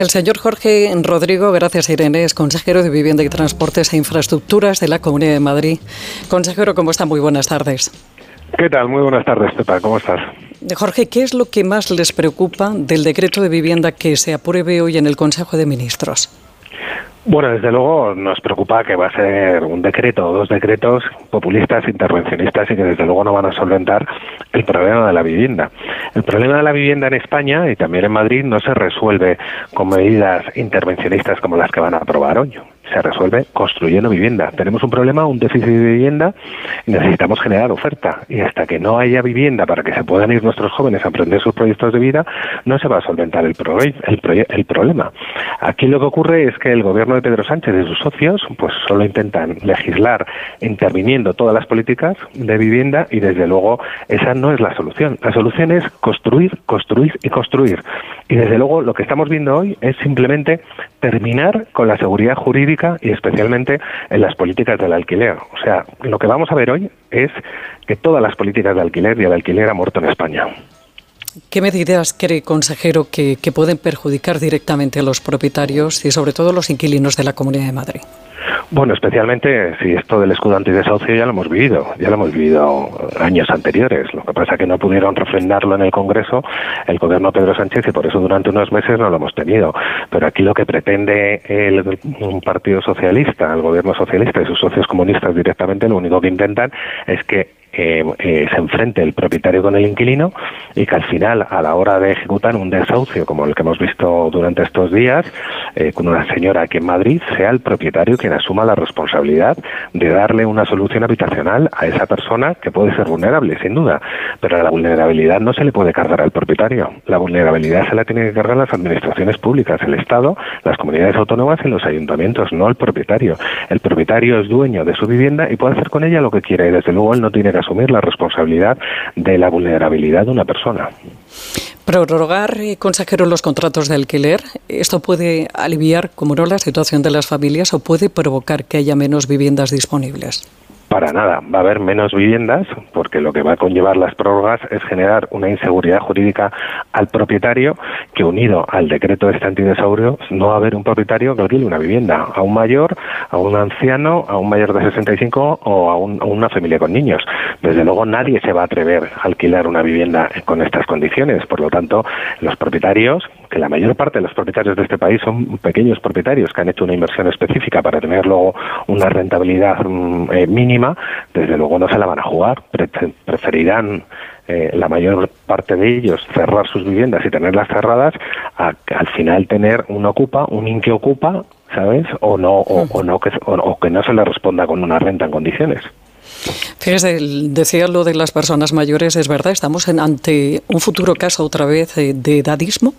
El señor Jorge Rodrigo, gracias Irene, es consejero de Vivienda y Transportes e Infraestructuras de la Comunidad de Madrid. Consejero, ¿cómo está? Muy buenas tardes. ¿Qué tal? Muy buenas tardes, Pepa. ¿Cómo estás? Jorge, ¿qué es lo que más les preocupa del decreto de vivienda que se apruebe hoy en el Consejo de Ministros? Bueno, desde luego nos preocupa que va a ser un decreto o dos decretos populistas, intervencionistas y que desde luego no van a solventar el problema de la vivienda. El problema de la vivienda en España y también en Madrid no se resuelve con medidas intervencionistas como las que van a aprobar hoy. Se resuelve construyendo vivienda. Tenemos un problema, un déficit de vivienda y necesitamos generar oferta. Y hasta que no haya vivienda para que se puedan ir nuestros jóvenes a emprender sus proyectos de vida, no se va a solventar el problema. Aquí lo que ocurre es que el gobierno de Pedro Sánchez y sus socios pues solo intentan legislar interviniendo todas las políticas de vivienda y desde luego esa no es la solución. La solución es construir, construir y construir. Y desde luego lo que estamos viendo hoy es simplemente terminar con la seguridad jurídica y especialmente en las políticas del alquiler. O sea, lo que vamos a ver hoy es que todas las políticas de alquiler y el alquiler ha muerto en España. ¿Qué medidas cree, consejero, que pueden perjudicar directamente a los propietarios y sobre todo a los inquilinos de la Comunidad de Madrid? Bueno, especialmente si esto del escudo antidesahucio ya lo hemos vivido años anteriores. Lo que pasa es que no pudieron refrendarlo en el Congreso el gobierno de Pedro Sánchez y por eso durante unos meses no lo hemos tenido. Pero aquí lo que pretende un partido socialista, el gobierno socialista y sus socios comunistas directamente, lo único que intentan es que se enfrente el propietario con el inquilino y que al final, a la hora de ejecutar un desahucio como el que hemos visto durante estos días, con una señora aquí en Madrid, sea el propietario quien asuma la responsabilidad de darle una solución habitacional a esa persona que puede ser vulnerable, sin duda, pero la vulnerabilidad no se le puede cargar al propietario. La vulnerabilidad se la tiene que cargar las administraciones públicas, el Estado, las comunidades autónomas y los ayuntamientos, no el propietario. El propietario es dueño de su vivienda y puede hacer con ella lo que quiera y desde luego él no tiene que asumir la responsabilidad de la vulnerabilidad de una persona. Prorrogar, consejero, los contratos de alquiler, ¿esto puede aliviar, como no, la situación de las familias o puede provocar que haya menos viviendas disponibles? Para nada, va a haber menos viviendas porque lo que va a conllevar las prórrogas es generar una inseguridad jurídica al propietario que unido al decreto de este antidesahucio no va a haber un propietario que alquile una vivienda a un mayor, a un anciano, a un mayor de 65 o a una familia con niños. Desde luego nadie se va a atrever a alquilar una vivienda con estas condiciones. Por lo tanto, los propietarios, que la mayor parte de los propietarios de este país son pequeños propietarios que han hecho una inversión específica para tener luego una rentabilidad mínima, desde luego no se la van a jugar, preferirán la mayor parte de ellos cerrar sus viviendas y tenerlas cerradas a al final tener un ocupa, un inquiocupa, ¿sabes? O que no se le responda con una renta en condiciones. Fíjese, decía lo de las personas mayores, es verdad, estamos ante un futuro caso otra vez de edadismo.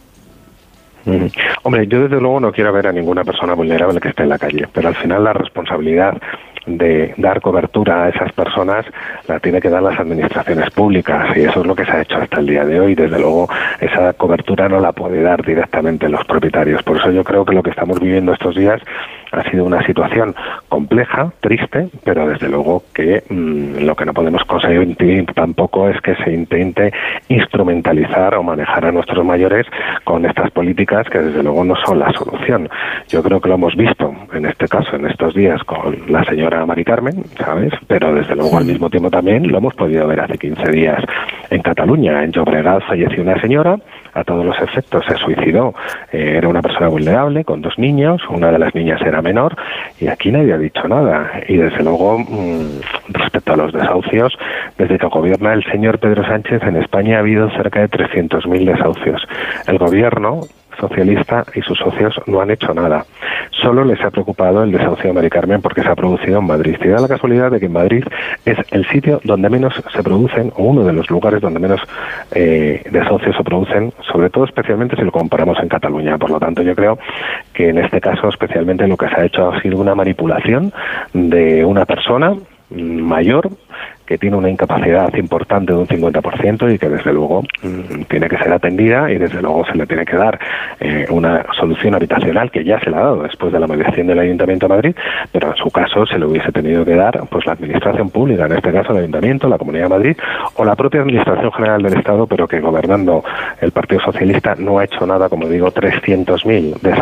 Hombre, yo desde luego no quiero ver a ninguna persona vulnerable que esté en la calle, pero al final la responsabilidad de dar cobertura a esas personas la tiene que dar las administraciones públicas y eso es lo que se ha hecho hasta el día de hoy. Desde luego esa cobertura no la puede dar directamente los propietarios. Por eso yo creo que lo que estamos viviendo estos días ha sido una situación compleja, triste, pero desde luego que lo que no podemos conseguir tampoco es que se intente instrumentalizar o manejar a nuestros mayores con estas políticas que desde luego no son la solución. Yo creo que lo hemos visto en este caso, en estos días, con la señora Mari Carmen, ¿sabes? Pero desde luego al mismo tiempo también lo hemos podido ver hace 15 días en Cataluña. En Llobregat falleció una señora, a todos los efectos se suicidó. Era una persona vulnerable con 2 niños, una de las niñas era menor y aquí nadie ha dicho nada. Y desde luego, respecto a los desahucios, desde que gobierna el señor Pedro Sánchez en España ha habido cerca de 300.000 desahucios. El gobierno socialista y sus socios no han hecho nada. Solo les ha preocupado el desahucio de Mari Carmen porque se ha producido en Madrid. Y da la casualidad de que en Madrid es el sitio donde menos se producen, o uno de los lugares donde menos desahucios se producen, sobre todo especialmente si lo comparamos en Cataluña. Por lo tanto, yo creo que en este caso especialmente lo que se ha hecho ha sido una manipulación de una persona mayor que tiene una incapacidad importante de un 50% y que desde luego tiene que ser atendida y desde luego se le tiene que dar una solución habitacional que ya se le ha dado después de la mediación del Ayuntamiento de Madrid, pero en su caso se le hubiese tenido que dar pues la administración pública, en este caso el Ayuntamiento, la Comunidad de Madrid o la propia Administración General del Estado, pero que gobernando el Partido Socialista no ha hecho nada, como digo, 300.000 de